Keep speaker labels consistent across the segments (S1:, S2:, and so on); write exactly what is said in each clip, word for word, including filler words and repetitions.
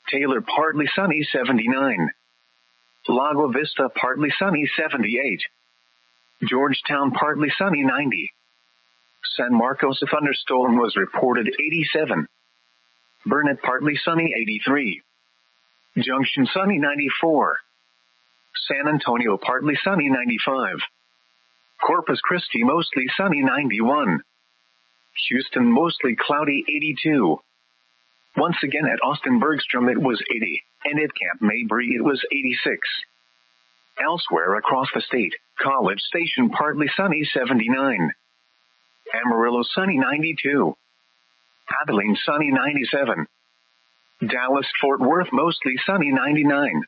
S1: Taylor partly sunny seventy-nine. Lago Vista partly sunny seventy-eight. Georgetown partly sunny ninety. San Marcos a thunderstorm was reported eighty-seven. Burnet partly sunny eighty-three. Junction sunny ninety-four. San Antonio partly sunny ninety-five. Corpus Christi mostly sunny ninety-one. Houston mostly cloudy eighty-two. Once again at Austin Bergstrom it was eighty, and at Camp Mabry it was eighty-six. Elsewhere across the state, College Station partly sunny seventy-nine. Amarillo sunny ninety-two. Abilene sunny ninety-seven. Dallas-Fort Worth mostly sunny ninety-nine.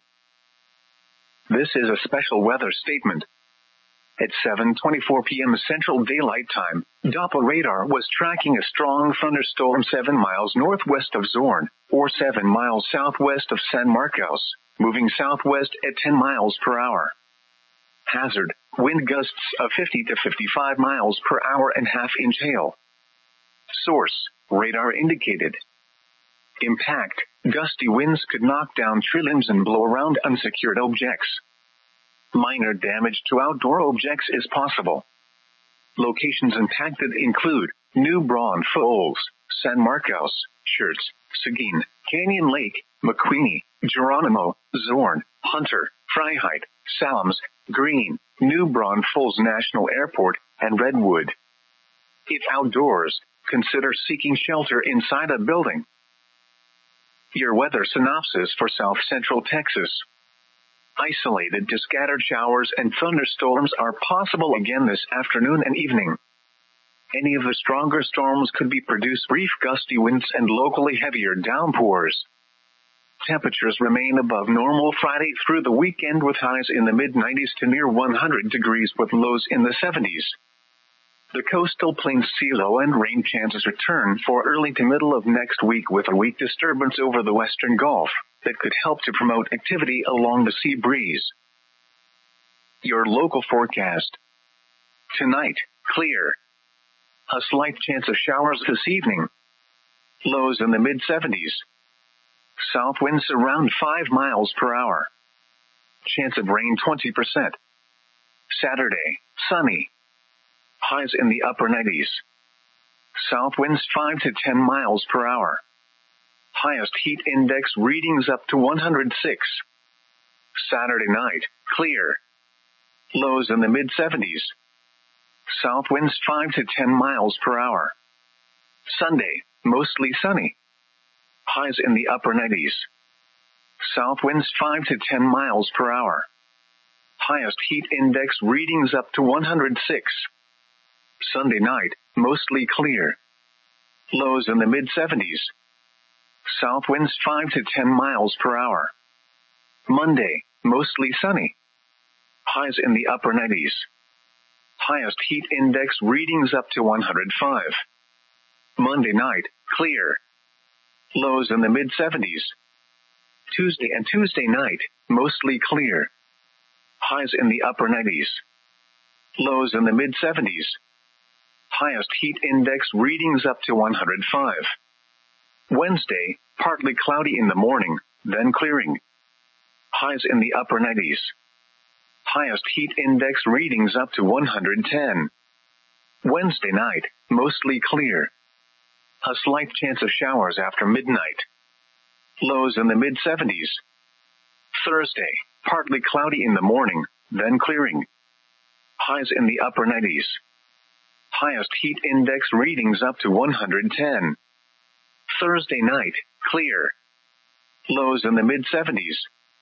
S1: This is a special weather statement. At seven twenty-four p.m. Central Daylight Time, Doppler radar was tracking a strong thunderstorm seven miles northwest of Zorn, or seven miles southwest of San Marcos, moving southwest at ten miles per hour. Hazard, wind gusts of fifty to fifty-five miles per hour and half-inch hail. Source, radar indicated. Impact, gusty winds could knock down tree limbs and blow around unsecured objects. Minor damage to outdoor objects is possible. Locations impacted include New Braunfels, San Marcos, Schertz, Seguin, Canyon Lake, McQueeney, Geronimo, Zorn, Hunter, Freiheit, Salms, Green, New Braunfels National Airport, and Redwood. If outdoors, consider seeking shelter inside a building. Your weather synopsis for South Central Texas. Isolated to scattered showers and thunderstorms are possible again this afternoon and evening. Any of the stronger storms could be produce brief gusty winds and locally heavier downpours. Temperatures remain above normal Friday through the weekend with highs in the mid nineties to near one hundred degrees with lows in the seventies. The coastal plains see low and rain chances return for early to middle of next week with a weak disturbance over the western Gulf that could help to promote activity along the sea breeze. Your local forecast. Tonight, clear. A slight chance of showers this evening. Lows in the mid seventies. South winds around five miles per hour. Chance of rain twenty percent. Saturday, sunny. Highs in the upper nineties. South winds five to ten miles per hour. Highest heat index readings up to one hundred six. Saturday night, clear. Lows in the mid seventies. South winds five to ten miles per hour. Sunday, mostly sunny. Highs in the upper nineties. South winds five to ten miles per hour. Highest heat index readings up to one hundred six. Sunday night, mostly clear. Lows in the mid seventies. South winds five to ten miles per hour. Monday, mostly sunny. Highs in the upper nineties. Highest heat index readings up to one hundred five. Monday night, clear. Lows in the mid seventies. Tuesday and Tuesday night, mostly clear. Highs in the upper nineties. Lows in the mid seventies. Highest heat index readings up to one hundred five. Wednesday, partly cloudy in the morning, then clearing. Highs in the upper nineties. Highest heat index readings up to one hundred ten. Wednesday night, mostly clear. A slight chance of showers after midnight. Lows in the mid seventies. Thursday, partly cloudy in the morning, then clearing. Highs in the upper nineties. Highest heat index readings up to one hundred ten. Thursday night, clear. Lows in the mid seventies.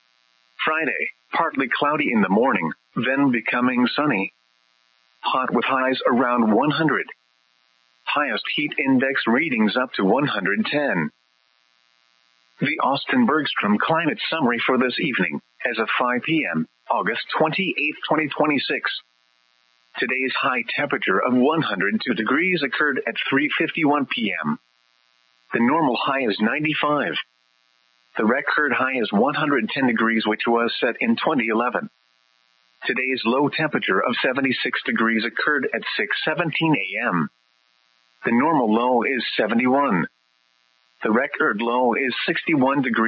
S1: Friday, partly cloudy in the morning, then becoming sunny. Hot with highs around one hundred. Highest heat index readings up to one hundred ten. The Austin Bergstrom Climate Summary for this evening, as of five p.m., August twenty-eighth, twenty twenty-six. Today's high temperature of one hundred two degrees occurred at three fifty-one p.m. The normal high is ninety-five. The record high is one hundred ten degrees, which was set in twenty eleven. Today's low temperature of seventy-six degrees occurred at six seventeen a.m. The normal low is seventy-one. The record low is sixty-one degrees.